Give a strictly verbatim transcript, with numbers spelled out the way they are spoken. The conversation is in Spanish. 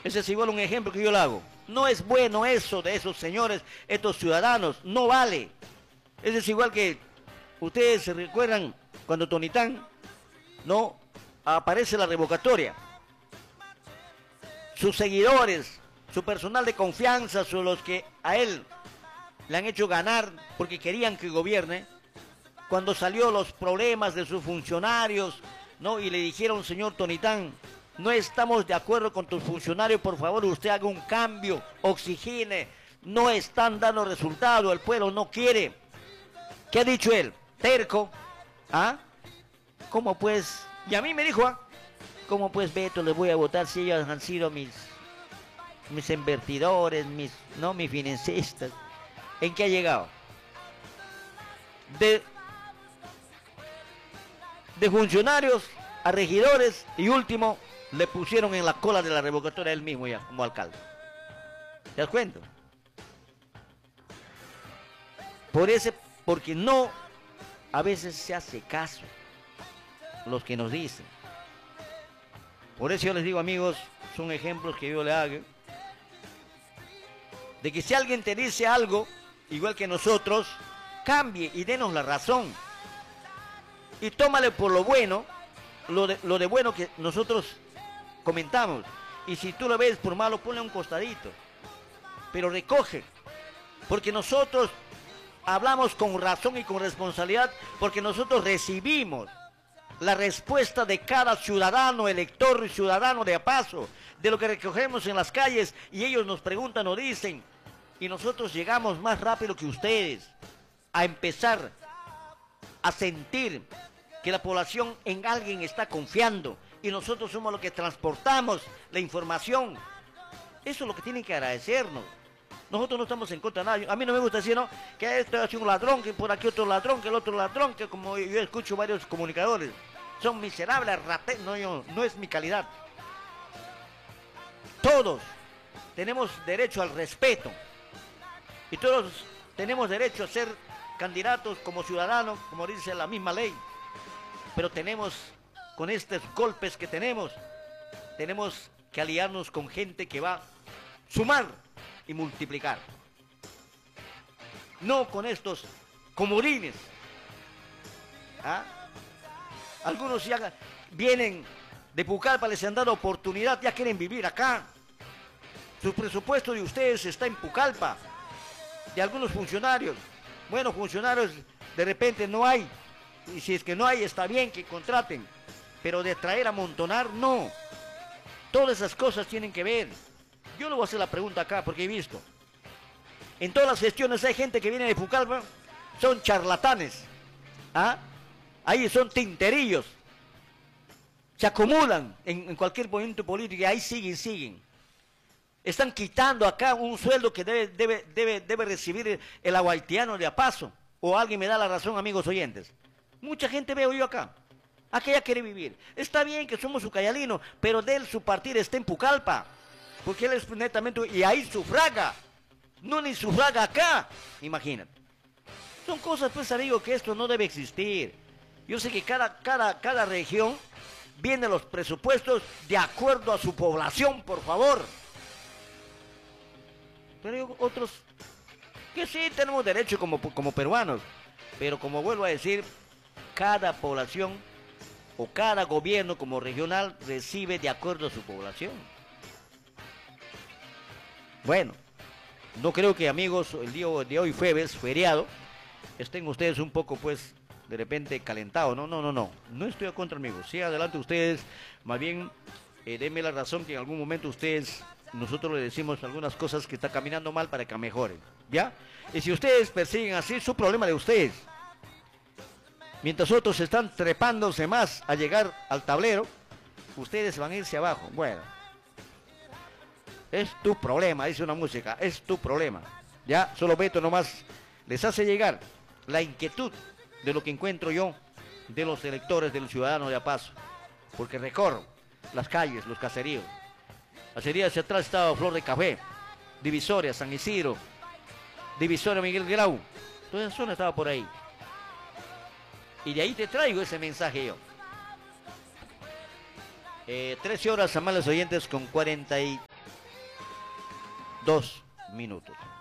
Ese es igual un ejemplo que yo le hago. No es bueno eso de esos señores, estos ciudadanos, no vale. Ese es igual que ustedes se recuerdan cuando Tonitán, no, aparece la revocatoria. Sus seguidores, su personal de confianza, son los que a él le han hecho ganar porque querían que gobierne. Cuando salió los problemas de sus funcionarios, ¿no? Y le dijeron, señor Tonitán, no estamos de acuerdo con tus funcionarios, por favor usted haga un cambio, oxigene, no están dando resultado, el pueblo no quiere. ¿Qué ha dicho él? Terco, ¿ah? ¿Cómo pues? Y a mí me dijo, ¿ah? ¿Cómo pues, Beto, les voy a votar si ellos han sido mis, mis invertidores, mis, no, mis financistas? ¿En qué ha llegado? De, de funcionarios a regidores y último le pusieron en la cola de la revocatoria él mismo ya, como alcalde. ¿Te das cuenta? Por ese, porque no, a veces se hace caso los que nos dicen. Por eso yo les digo, amigos, son ejemplos que yo le hago, de que si alguien te dice algo, igual que nosotros, cambie y denos la razón. Y tómale por lo bueno, lo de, lo de bueno que nosotros comentamos. Y si tú lo ves por malo, ponle a un costadito. Pero recoge. Porque nosotros hablamos con razón y con responsabilidad, porque nosotros recibimos la respuesta de cada ciudadano, elector y ciudadano de a paso, de lo que recogemos en las calles, y ellos nos preguntan o dicen, y nosotros llegamos más rápido que ustedes a empezar a sentir que la población en alguien está confiando, y nosotros somos los que transportamos la información. Eso es lo que tienen que agradecernos. Nosotros no estamos en contra de nadie. A mí no me gusta decir, ¿no?, que esto es un ladrón, que por aquí otro ladrón, que el otro ladrón, que como yo escucho varios comunicadores, son miserables, rateros. No, yo, no es mi calidad. Todos tenemos derecho al respeto. Y todos tenemos derecho a ser candidatos como ciudadanos, como dice la misma ley. Pero tenemos, con estos golpes que tenemos, tenemos que aliarnos con gente que va a sumar y multiplicar. No con estos comodines. ¿Ah? Algunos ya vienen de Pucallpa, les han dado oportunidad, ya quieren vivir acá. Su presupuesto de ustedes está en Pucallpa, de algunos funcionarios. Bueno, funcionarios de repente no hay, y si es que no hay, está bien que contraten, pero de traer a amontonar, no. Todas esas cosas tienen que ver. Yo le voy a hacer la pregunta acá, porque he visto. En todas las gestiones hay gente que viene de Pucallpa, son charlatanes. ¿Ah? Ahí son tinterillos. Se acumulan en, en cualquier movimiento político y ahí siguen, siguen. Están quitando acá un sueldo que debe, debe, debe, debe recibir el, el aguaitiano de a paso. O alguien me da la razón, amigos oyentes. Mucha gente veo yo acá. Aquella quiere vivir. Está bien que somos ucayalinos, pero de él su partido está en Pucallpa. Porque él es netamente, y ahí sufraga, no ni sufraga acá, imagínate. Son cosas, pues, amigo, que esto no debe existir. Yo sé que cada, cada, cada región vienen los presupuestos de acuerdo a su población, por favor. Pero hay otros que sí tenemos derecho como, como peruanos, pero como vuelvo a decir, cada población o cada gobierno como regional recibe de acuerdo a su población. Bueno, no creo que, amigos, el día de hoy jueves, feriado, estén ustedes un poco, pues, de repente calentados. No, no, no, no. No estoy a contra, amigos. Sí, adelante ustedes. Más bien, eh, denme la razón que en algún momento ustedes, nosotros le decimos algunas cosas que está caminando mal para que mejoren. ¿Ya? Y si ustedes persiguen así, es su problema de ustedes. Mientras otros están trepándose más a llegar al tablero, ustedes van a irse abajo. Bueno. Es tu problema, dice una música, es tu problema. Ya, solo Beto nomás les hace llegar la inquietud de lo que encuentro yo de los electores, de los ciudadanos de a paso. Porque recorro las calles, los caseríos. Caserías hacia atrás estaba Flor de Café, Divisoria, San Isidro, Divisoria, Miguel Grau. Toda esa zona estaba por ahí. Y de ahí te traigo ese mensaje yo. Eh, trece horas, amables oyentes, con cuarenta y dos minutos.